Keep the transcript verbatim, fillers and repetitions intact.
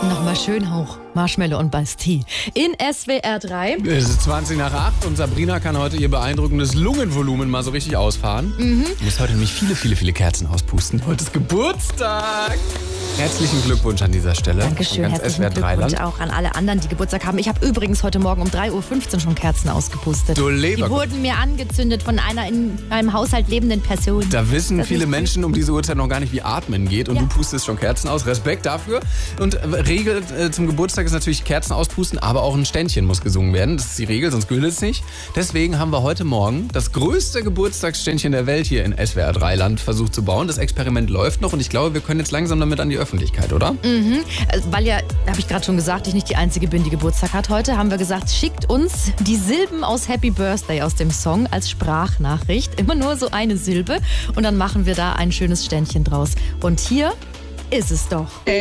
Nochmal schön hoch. Marshmallow und Bastille. In S W R drei. Es ist zwanzig nach acht und Sabrina kann heute ihr beeindruckendes Lungenvolumen mal so richtig ausfahren. Mhm. Du musst heute nämlich viele, viele, viele Kerzen auspusten. Heute ist Geburtstag. Herzlichen Glückwunsch an dieser Stelle. Dankeschön, herzlichen Glückwunsch auch an alle anderen, die Geburtstag haben. Ich habe übrigens heute Morgen um drei Uhr fünfzehn schon Kerzen ausgepustet. Du Leber. Die wurden mir angezündet von einer in einem Haushalt lebenden Person. Da wissen das viele Menschen um diese Uhrzeit noch gar nicht, wie Atmen geht. Und ja. du pustest schon Kerzen aus. Respekt dafür. Und Regel äh, zum Geburtstag ist natürlich Kerzen auspusten, aber auch ein Ständchen muss gesungen werden. Das ist die Regel, sonst gilt es nicht. Deswegen haben wir heute Morgen das größte Geburtstagsständchen der Welt hier in S W R drei Land versucht zu bauen. Das Experiment läuft noch und ich glaube, wir können jetzt langsam damit an die Öffentlichkeit, oder? Mhm. Weil ja, habe ich gerade schon gesagt, ich nicht die Einzige bin, die Geburtstag hat heute, haben wir gesagt, schickt uns die Silben aus Happy Birthday aus dem Song als Sprachnachricht. Immer nur so eine Silbe und dann machen wir da ein schönes Ständchen draus. Und hier ist es doch.